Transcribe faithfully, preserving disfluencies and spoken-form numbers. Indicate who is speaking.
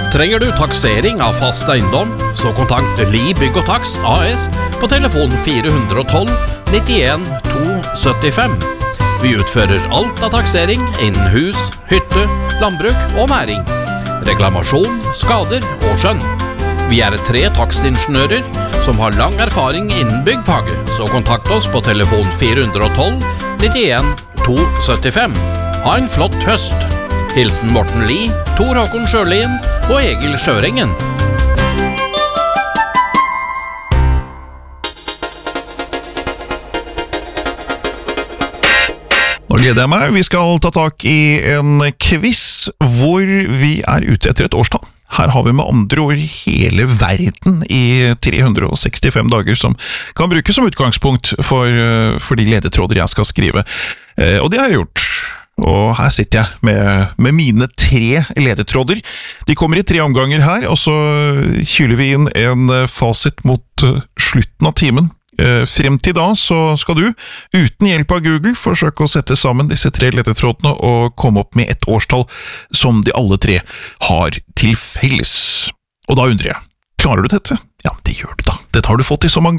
Speaker 1: Trenger du taksering av fast eiendom, så kontakt Li Bygg og Takst A S på telefon fire ett to nittien to syttifem. Vi utfører alt av taksering innen hus, hytte, landbruk og næring. Reklamasjon, skader og skjønn. Vi er tre takstingeniører som har lang erfaring innen byggfaget, så kontakt oss på telefon fire ett to nittien to syttifem. Ha en flott høst! Hilsen Morten Li, Tor Håkon Sjølien og Egil Sjørengen.
Speaker 2: Nå gleder jeg meg. Vi skal ta tak i en quiz hvor vi er ute etter et årstall. Her har vi med andre ord hele verden i tre hundre sekstifem dager som kan brukes som utgangspunkt for, for de ledetråder jeg skal skrive. Og det har jeg gjort. Og her sitter jeg med, med mine tre ledetråder. De kommer i tre omganger her, og så kyler vi inn en fasit mot slutten av timen. Frem til da så skal du, uten hjelp av Google, forsøke å sette sammen disse tre ledetrådene og komme opp med et årstall som de alle tre har til felles. Og da undrer jeg, klarer du dette? Ja, det gjør du da. Dette har du fått i så mange